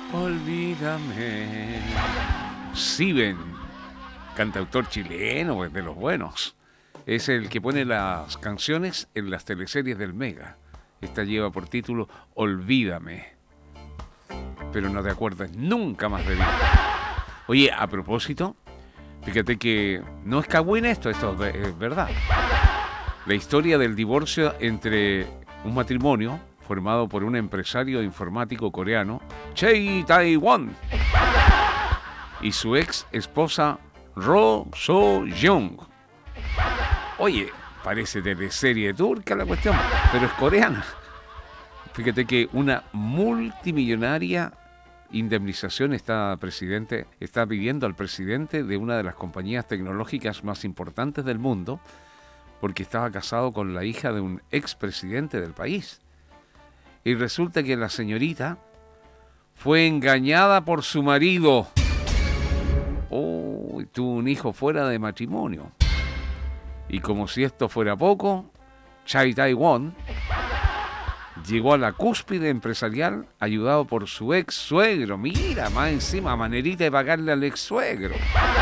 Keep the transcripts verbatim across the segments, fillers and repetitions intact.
Olvídame. Siben, cantautor chileno, pues, de los buenos. Es el que pone las canciones en las teleseries del Mega. Esta lleva por título Olvídame. Pero no te acuerdas nunca más de mí. Oye, a propósito, fíjate que no es cagüín esto, esto es verdad. La historia del divorcio entre un matrimonio formado por un empresario informático coreano, Choi Tae-won, y su ex esposa Ro So-young. Oye, parece teleserie turca la cuestión, pero es coreana. Fíjate que una multimillonaria indemnización está, presidente, está pidiendo al presidente de una de las compañías tecnológicas más importantes del mundo, porque estaba casado con la hija de un expresidente del país. Y resulta que la señorita fue engañada por su marido. Oh, tuvo un hijo fuera de matrimonio. Y como si esto fuera poco, Choi Tae-won llegó a la cúspide empresarial ayudado por su ex suegro. Mira, más encima, manerita de pagarle al ex suegro.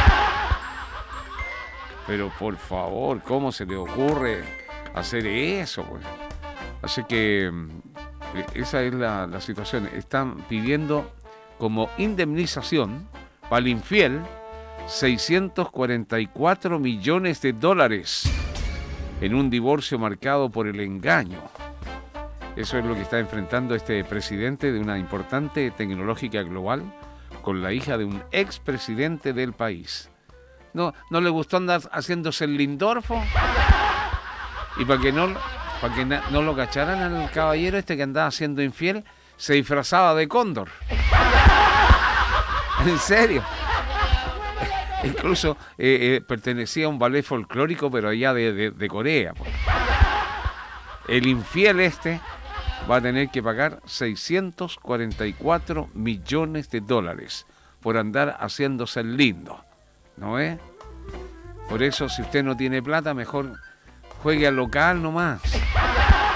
Pero por favor, ¿cómo se le ocurre hacer eso? Pues? Así que esa es la, la situación. Están pidiendo como indemnización para el infiel seiscientos cuarenta y cuatro millones de dólares en un divorcio marcado por el engaño. Eso es lo que está enfrentando este presidente de una importante tecnológica global con la hija de un expresidente del país. ¿No, no le gustó andar haciéndose el lindorfo? Y para que no, para que na, no lo cacharan al caballero este que andaba siendo infiel, se disfrazaba de cóndor. En serio. Incluso eh, eh, pertenecía a un ballet folclórico, pero allá de, de, de Corea. Pues. El infiel este va a tener que pagar seiscientos cuarenta y cuatro millones de dólares por andar haciéndose el lindo. ¿No es? Por eso, si usted no tiene plata, mejor juegue al local nomás.